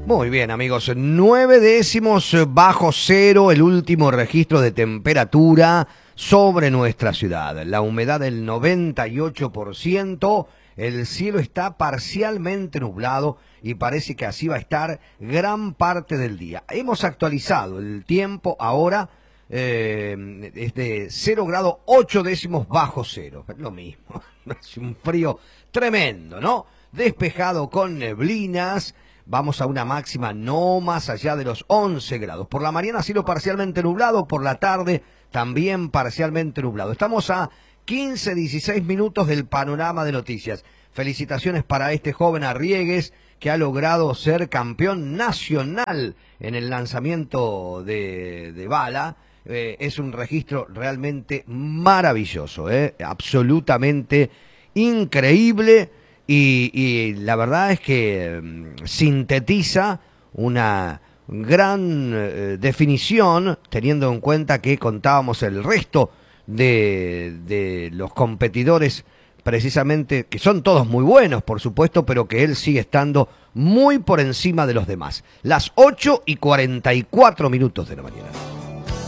Muy bien, amigos. 9 décimos bajo cero, el último registro de temperatura sobre nuestra ciudad. La humedad del 98%, el cielo está parcialmente nublado y parece que así va a estar gran parte del día. Hemos actualizado el tiempo ahora, es de 0 grado 8 décimos bajo cero. Lo mismo, es un frío tremendo, ¿no? Despejado con neblinas. Vamos a una máxima no más allá de los 11 grados. Por la mañana cielo parcialmente nublado, por la tarde también parcialmente nublado. Estamos a 15, 16 minutos del panorama de noticias. Felicitaciones para este joven Arriegues que ha logrado ser campeón nacional en el lanzamiento de bala. Es un registro realmente maravilloso, absolutamente increíble. Y la verdad es que sintetiza una gran definición, teniendo en cuenta que contábamos el resto de los competidores, precisamente, que son todos muy buenos, por supuesto, pero que él sigue estando muy por encima de los demás. Las 8:44 de la mañana.